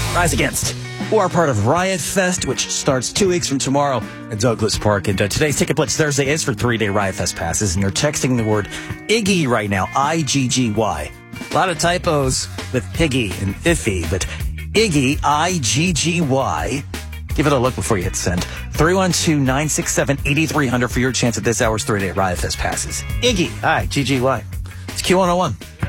Rise Against, who are part of Riot Fest, which starts 2 weeks from tomorrow at Douglas Park. And today's Ticket Blitz Thursday is for 3-day Riot Fest passes, and you're texting the word Iggy right now, I-G-G-Y. A lot of typos with Piggy and Iffy, but Iggy, I-G-G-Y. Give it a look before you hit send. 312-967-8300 for your chance at this hour's 3-day Riot Fest passes. Iggy, I-G-G-Y. It's Q101.